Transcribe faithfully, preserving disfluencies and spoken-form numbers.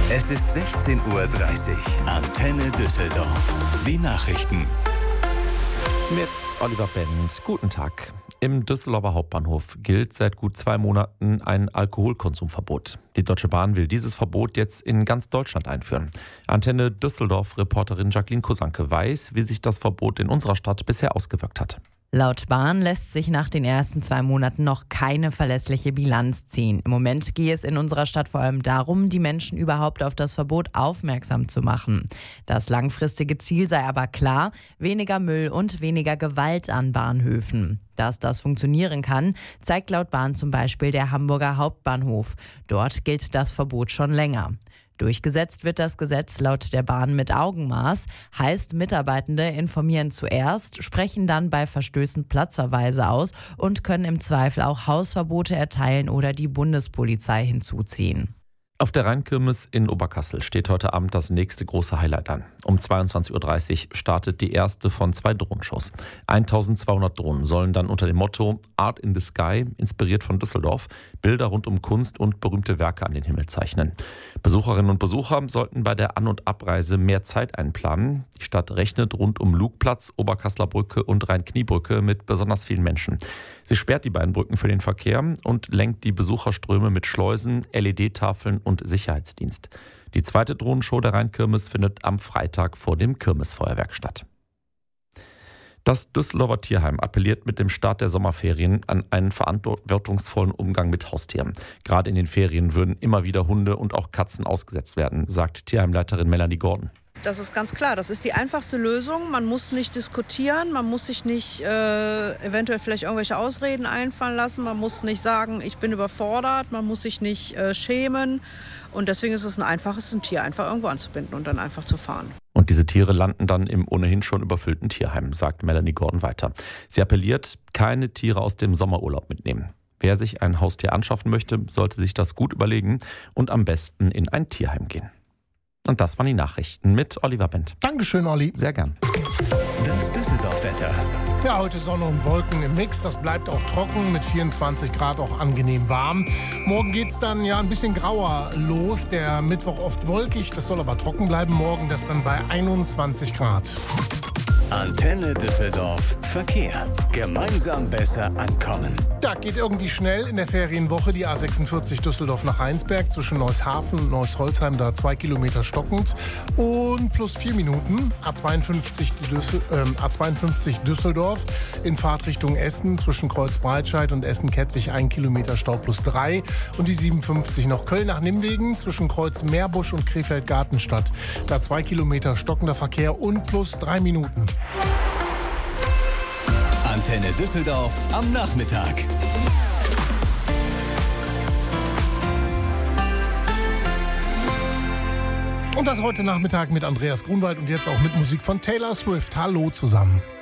Es ist sechzehn Uhr dreißig. Antenne Düsseldorf. Die Nachrichten. Mit Oliver Bent. Guten Tag. Im Düsseldorfer Hauptbahnhof gilt seit gut zwei Monaten ein Alkoholkonsumverbot. Die Deutsche Bahn will dieses Verbot jetzt in ganz Deutschland einführen. Antenne Düsseldorf-Reporterin Jacqueline Kosanke weiß, wie sich das Verbot in unserer Stadt bisher ausgewirkt hat. Laut Bahn lässt sich nach den ersten zwei Monaten noch keine verlässliche Bilanz ziehen. Im Moment gehe es in unserer Stadt vor allem darum, die Menschen überhaupt auf das Verbot aufmerksam zu machen. Das langfristige Ziel sei aber klar: weniger Müll und weniger Gewalt an Bahnhöfen. Dass das funktionieren kann, zeigt laut Bahn zum Beispiel der Hamburger Hauptbahnhof. Dort gilt das Verbot schon länger. Durchgesetzt wird das Gesetz laut der Bahn mit Augenmaß, heißt, Mitarbeitende informieren zuerst, sprechen dann bei Verstößen Platzverweise aus und können im Zweifel auch Hausverbote erteilen oder die Bundespolizei hinzuziehen. Auf der Rheinkirmes in Oberkassel steht heute Abend das nächste große Highlight an. Um zweiundzwanzig Uhr dreißig startet die erste von zwei Drohnenshows. eintausendzweihundert Drohnen sollen dann unter dem Motto Art in the Sky, inspiriert von Düsseldorf, Bilder rund um Kunst und berühmte Werke an den Himmel zeichnen. Besucherinnen und Besucher sollten bei der An- und Abreise mehr Zeit einplanen. Die Stadt rechnet rund um Lugplatz, Oberkasseler Brücke und Rhein-Kniebrücke mit besonders vielen Menschen. Sie sperrt die beiden Brücken für den Verkehr und lenkt die Besucherströme mit Schleusen, L E D-Tafeln und Sicherheitsdienst. Die zweite Drohnenshow der Rheinkirmes findet am Freitag vor dem Kirmesfeuerwerk statt. Das Düsseldorfer Tierheim appelliert mit dem Start der Sommerferien an einen verantwortungsvollen Umgang mit Haustieren. Gerade in den Ferien würden immer wieder Hunde und auch Katzen ausgesetzt werden, sagt Tierheimleiterin Melanie Gordon. Das ist ganz klar, das ist die einfachste Lösung. Man muss nicht diskutieren, man muss sich nicht äh, eventuell vielleicht irgendwelche Ausreden einfallen lassen, man muss nicht sagen, ich bin überfordert, man muss sich nicht äh, schämen. Und deswegen ist es ein einfaches, ein Tier einfach irgendwo anzubinden und dann einfach zu fahren. Und diese Tiere landen dann im ohnehin schon überfüllten Tierheim, sagt Melanie Gordon weiter. Sie appelliert, keine Tiere aus dem Sommerurlaub mitnehmen. Wer sich ein Haustier anschaffen möchte, sollte sich das gut überlegen und am besten in ein Tierheim gehen. Und das waren die Nachrichten mit Oliver Bent. Dankeschön, Olli. Sehr gern. Das Düsseldorf-Wetter. Ja, heute Sonne und Wolken im Mix. Das bleibt auch trocken, mit vierundzwanzig Grad auch angenehm warm. Morgen geht's dann ja ein bisschen grauer los. Der Mittwoch oft wolkig, das soll aber trocken bleiben. Morgen das dann bei einundzwanzig Grad. Antenne Düsseldorf. Verkehr. Gemeinsam besser ankommen. Da geht irgendwie schnell in der Ferienwoche die A sechsundvierzig Düsseldorf nach Heinsberg zwischen Neushafen und Neusholzheim, da zwei Kilometer stockend und plus vier Minuten. A zweiundfünfzig, Düssel, äh, A zweiundfünfzig Düsseldorf in Fahrtrichtung Essen zwischen Kreuzbreitscheid und Essen-Kettwig ein Kilometer Stau plus drei und die siebenundfünfzig noch Köln nach Nimwegen zwischen Kreuz Meerbusch und Krefeld-Gartenstadt, da zwei Kilometer stockender Verkehr und plus drei Minuten. Antenne Düsseldorf am Nachmittag. Und das heute Nachmittag mit Andreas Grunwald und jetzt auch mit Musik von Taylor Swift. Hallo zusammen.